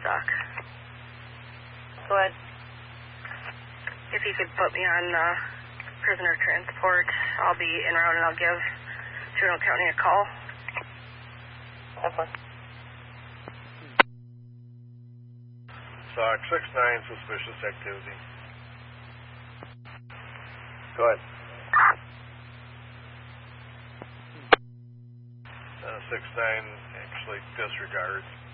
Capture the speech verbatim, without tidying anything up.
Doc. Go ahead. If you could put me on uh, prisoner transport, I'll be en route and I'll give Juneau County a call. Have fun. Sock six nine, suspicious activity. Go ahead. Uh, six nine, actually disregard.